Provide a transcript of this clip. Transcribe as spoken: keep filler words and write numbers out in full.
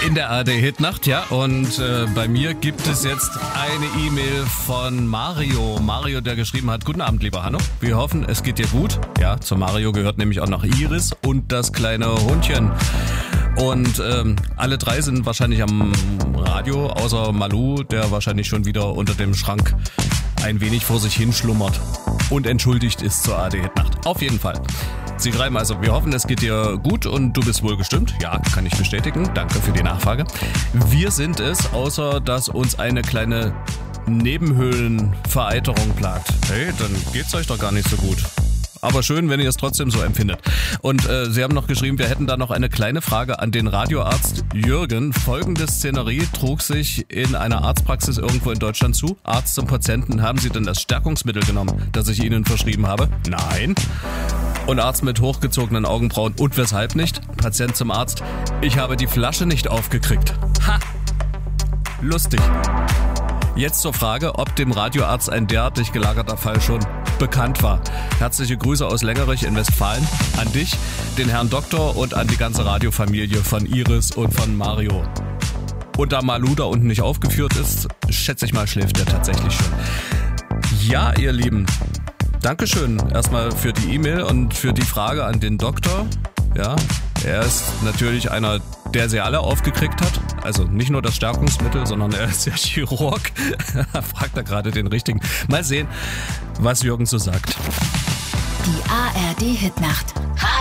In der A R D-Hitnacht, ja. Und äh, bei mir gibt es jetzt eine E-Mail von Mario. Mario, der geschrieben hat: Guten Abend, lieber Hanno. Wir hoffen, es geht dir gut. Ja, zu Mario gehört nämlich auch noch Iris und das kleine Hundchen. Und ähm, alle drei sind wahrscheinlich am Radio, außer Malu, der wahrscheinlich schon wieder unter dem Schrank ein wenig vor sich hin schlummert und entschuldigt ist zur A R D-Hitnacht. Auf jeden Fall. Sie schreiben also: Wir hoffen, es geht dir gut und du bist wohl gestimmt. Ja, kann ich bestätigen. Danke für die Nachfrage. Wir sind es, außer dass uns eine kleine Nebenhöhlenvereiterung plagt. Hey, dann geht's euch doch gar nicht so gut. Aber schön, wenn ihr es trotzdem so empfindet. Und äh, Sie haben noch geschrieben, wir hätten da noch eine kleine Frage an den Radioarzt Jürgen. Folgende Szenerie trug sich in einer Arztpraxis irgendwo in Deutschland zu. Arzt zum Patienten: Haben Sie denn das Stärkungsmittel genommen, das ich Ihnen verschrieben habe? Nein. Und Arzt mit hochgezogenen Augenbrauen: Und weshalb nicht? Patient zum Arzt: Ich habe die Flasche nicht aufgekriegt. Ha! Lustig. Jetzt zur Frage, ob dem Radioarzt ein derartig gelagerter Fall schon bekannt war. Herzliche Grüße aus Längerich in Westfalen an dich, den Herrn Doktor und an die ganze Radiofamilie von Iris und von Mario. Und da Malu da unten nicht aufgeführt ist, schätze ich mal, schläft er tatsächlich schon. Ja, ihr Lieben, Dankeschön erstmal für die E-Mail und für die Frage an den Doktor. Ja, er ist natürlich einer, der sie alle aufgekriegt hat. Also nicht nur das Stärkungsmittel, sondern er ist ja Chirurg. Fragt er gerade den Richtigen. Mal sehen, was Jürgen so sagt. Die A R D-Hitnacht.